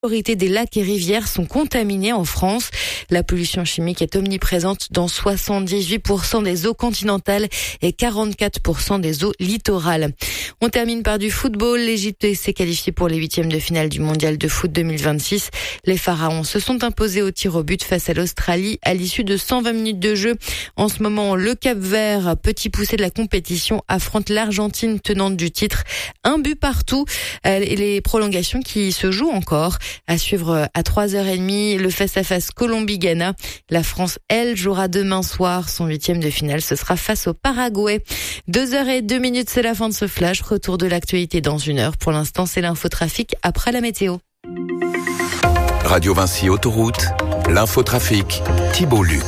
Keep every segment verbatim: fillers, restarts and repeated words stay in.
La majorité des lacs et rivières sont contaminés en France. La pollution chimique est omniprésente dans soixante-dix-huit pour cent des eaux continentales et quarante-quatre pour cent des eaux littorales. On termine par du football. L'Égypte s'est qualifiée pour les huitièmes de finale du mondial de foot deux mille vingt-six. Les Pharaons se sont imposés au tir au but face à l'Australie à l'issue de cent vingt minutes de jeu. En ce moment, le Cap-Vert, petit poussé de la compétition, affronte l'Argentine tenante du titre. Un but partout et les prolongations qui se jouent encore. À suivre à trois heures trente, le face-à-face Colombie-Ghana. La France, elle, jouera demain soir. Son huitième de finale, ce sera face au Paraguay. Deux heures et deux minutes, c'est la fin de ce flash. Retour de l'actualité dans une heure. Pour l'instant, c'est l'infotrafic après la météo. Radio Vinci Autoroute, l'infotrafic, Thibault Luc.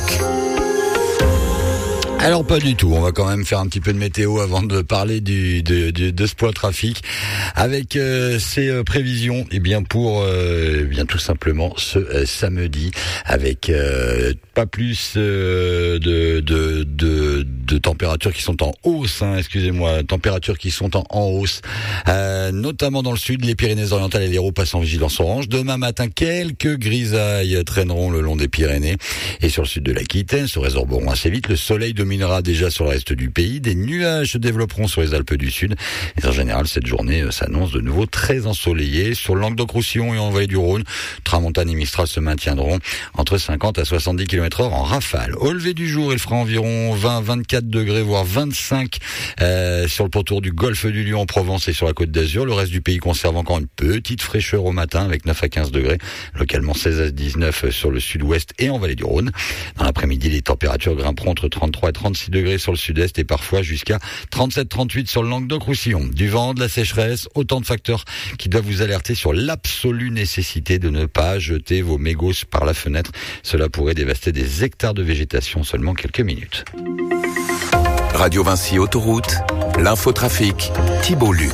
Alors pas du tout, on va quand même faire un petit peu de météo avant de parler du, de, de, de ce point trafic avec euh, ces euh, prévisions et eh bien pour euh, eh bien tout simplement ce euh, samedi avec euh, pas plus euh, de, de, de, de températures qui sont en hausse, hein, excusez-moi, températures qui sont en, en hausse, euh, notamment dans le sud, les Pyrénées-Orientales et l'Hérault passent en vigilance orange. Demain matin, quelques grisailles traîneront le long des Pyrénées et sur le sud de l'Aquitaine se résorberont assez vite. Le soleil dominera déjà sur le reste du pays. Des nuages se développeront sur les Alpes du Sud. Et en général, cette journée s'annonce de nouveau très ensoleillée. Sur le Languedoc-Roussillon et en vallée du Rhône, Tramontane et Mistral se maintiendront entre cinquante à soixante-dix kilomètres heure en rafale. Au lever du jour, il fera environ vingt à vingt-quatre degrés, voire vingt-cinq euh, sur le pourtour du golfe du Lion en Provence et sur la Côte d'Azur. Le reste du pays conserve encore une petite fraîcheur au matin avec neuf à quinze degrés. Localement seize à dix-neuf sur le sud-ouest et en vallée du Rhône. Dans l'après-midi, les températures grimperont entre trente-trois et trente-six degrés sur le sud-est et parfois jusqu'à trente-sept à trente-huit sur le Languedoc-Roussillon. Du vent, de la sécheresse, autant de facteurs qui doivent vous alerter sur l'absolue nécessité de ne pas jeter vos mégots par la fenêtre. Cela pourrait dévaster des hectares de végétation en seulement quelques minutes. Radio Vinci Autoroute, l'infotrafic, Thibault Luc.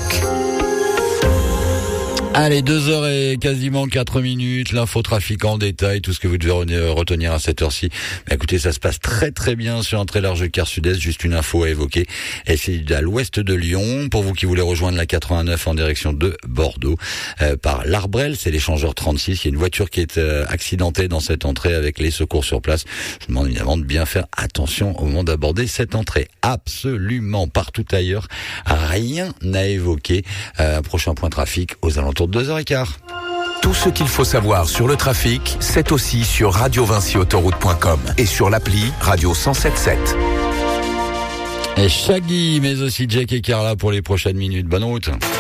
Allez, deux heures et quasiment quatre minutes, l'infotrafic en détail, tout ce que vous devez retenir à cette heure-ci. Mais écoutez, ça se passe très très bien sur un très large quart sud-est, juste une info à évoquer. Et c'est à l'ouest de Lyon, pour vous qui voulez rejoindre la quatre-vingt-neuf en direction de Bordeaux, euh, par l'Arbrel, c'est l'échangeur trente-six. Il y a une voiture qui est euh, accidentée dans cette entrée avec les secours sur place. Je vous demande évidemment de bien faire attention au moment d'aborder cette entrée. Absolument partout ailleurs, rien à évoquer. Euh, prochain point trafic aux alentours de deux heures quinze. Tout ce qu'il faut savoir sur le trafic, c'est aussi sur radio vinci autoroute point com et sur l'appli Radio cent soixante-dix-sept. Et Shaggy, mais aussi Jack et Carla pour les prochaines minutes. Bonne route.